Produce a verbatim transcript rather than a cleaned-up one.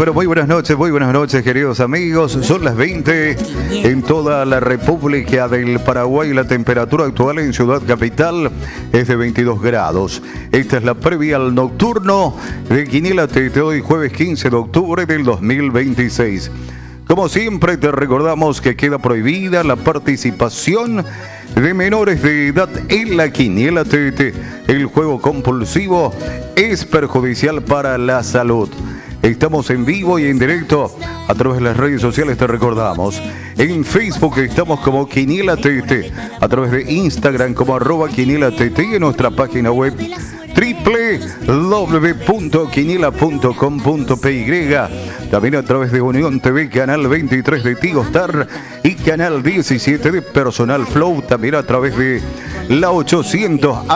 pero muy buenas noches, muy buenas noches, queridos amigos. Son las veinte en toda la República del Paraguay. La temperatura actual en Ciudad Capital es de veintidós grados. Esta es la previa al nocturno de Quiniela T T hoy, jueves quince de octubre del dos mil veintiséis. Como siempre, te recordamos que queda prohibida la participación de menores de edad en la Quiniela T T. El juego compulsivo es perjudicial para la salud. Estamos en vivo y en directo a través de las redes sociales, te recordamos. En Facebook estamos como Quiniela T T, a través de Instagram como arroba Quiniela T T y en nuestra página web doble u doble u doble u punto quiniela punto com punto p y, también a través de Unión T V, canal veintitrés de Tigo Star y canal diecisiete de Personal Flow, también a través de la ochocientos